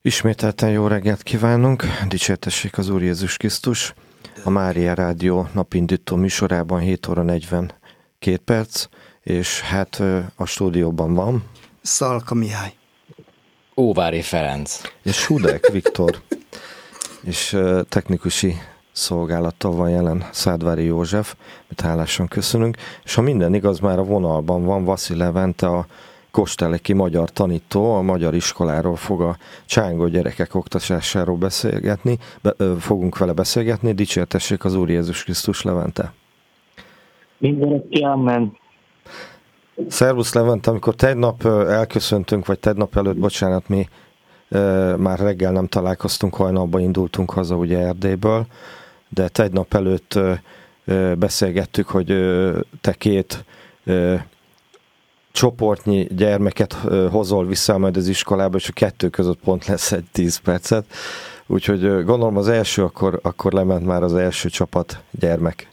Ismételten jó reggelt kívánunk, dicsértessék az Úr Jézus Krisztus. A Mária Rádió napindító műsorában 7 óra 42 perc, és hát a stúdióban van Szalka Mihály, Óvári Ferenc és Hudek Viktor, és technikusi szolgálattal van jelen Szádvári József, mit hálásan köszönünk, és ha minden igaz, már a vonalban van Vaszi Levente, a kosteleki magyar tanító, a magyar iskoláról fog a csángó gyerekek oktatásáról beszélgetni, fogunk vele beszélgetni. Dicsértessék az Úr Jézus Krisztus, Levente. Mindenki, amen. Szervusz, Levente, amikor tegnap elköszöntünk, vagy tegnap előtt, bocsánat, mi már reggel nem találkoztunk, hajnalban indultunk haza ugye Erdélyből, de tegnap előtt beszélgettük, hogy te két csoportnyi gyermeket hozol vissza majd az iskolába, és a kettő között pont lesz egy 10 percet. Úgyhogy gondolom az első, akkor lement már az első csapat gyermek.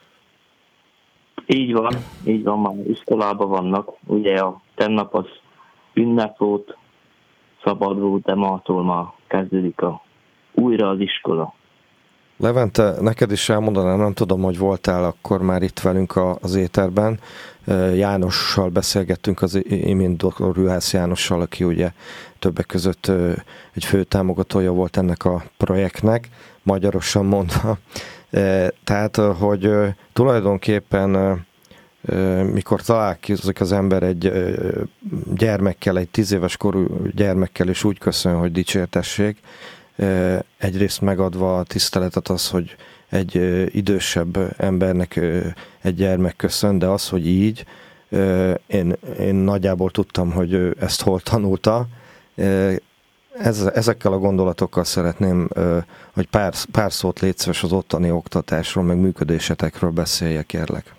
Így van, már iskolában vannak. Ugye a tennap az ünnep volt, szabad volt, de mától már kezdődik újra az iskola. Levente, neked is elmondanám, nem tudom, hogy voltál akkor már itt velünk az éterben. Jánossal beszélgettünk, az imént dr. Juhász Jánossal, aki ugye többek között egy fő támogatója volt ennek a projektnek, magyarosan mondva. Tehát, hogy tulajdonképpen mikor találkozik az ember egy gyermekkel, egy 10 éves korú gyermekkel, és úgy köszön, hogy dicsértessék, egyrészt megadva a tiszteletet az, hogy egy idősebb embernek egy gyermek köszön, de az, hogy így, én nagyjából tudtam, hogy ezt hol tanulta. Ezekkel a gondolatokkal szeretném, hogy pár szót légy szíves az ottani oktatásról, meg működésetekről beszélje, kérlek.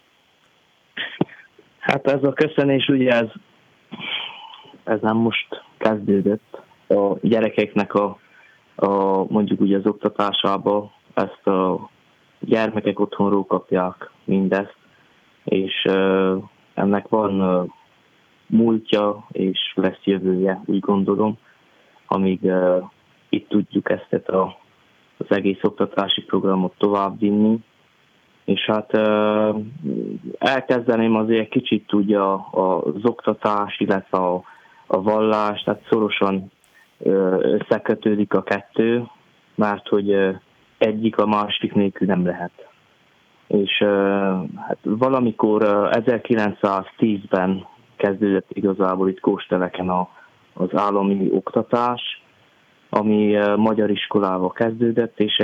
Hát ez a köszönés, ugye ez nem most kezdődött. A gyerekeknek mondjuk ugye az oktatásába ezt a gyermekek otthonról kapják mindezt, és ennek van múltja, és lesz jövője, úgy gondolom, amíg itt tudjuk ezt az egész oktatási programot továbbvinni. És hát elkezdeném azért kicsit ugye az oktatás, illetve a vallás, tehát szorosan összekötődik a kettő, mert hogy egyik a másik nélkül nem lehet. És hát valamikor 1910-ben kezdődött igazából itt Kósteleken az állami oktatás, ami magyar iskolával kezdődött, és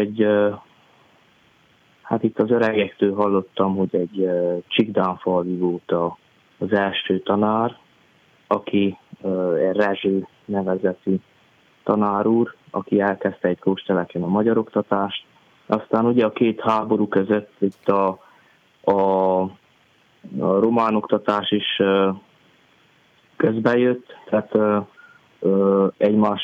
hát itt az öregektől hallottam, hogy egy Csikdánfalvi volt az első tanár, aki Rezső nevezetű tanár úr, aki elkezdte egy Kósteleken a magyar oktatást. Aztán ugye a két háború között itt a román oktatás is közbejött, tehát egymás